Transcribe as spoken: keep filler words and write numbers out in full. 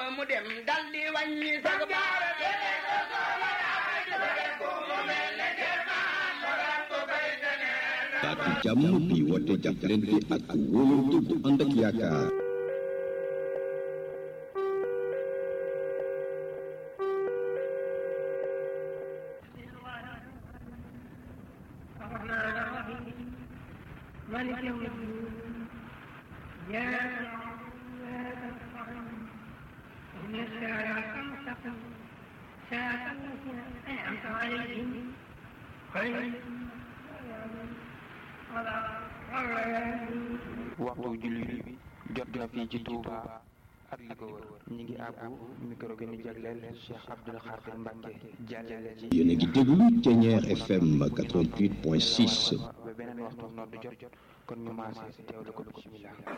ba mu dem dal di wàññi sax baara dene ko so wala ay ko mo mel ne germa moral ko bay dene baatu jàmm bi woote jàppalante ak wóolante bu ànd ak yaakaar. مالك يوم الدين إياك نعبد وإياك نستعين اهدنا الصراط المستقيم صراط الذين أنعمت عليهم غير waxtu julli bi jot na fii ci Touba ak li ko wër ñi ngi àbbu micro bi ni jagleel Cheikh Abdoul Khadir Mbacké jàllale ci yéen a ngi déglu Thiéniere F M quatre-vingt-huit point six. ba beneen waxtu nodd jot kon ñu maase teewlu ko bismillah.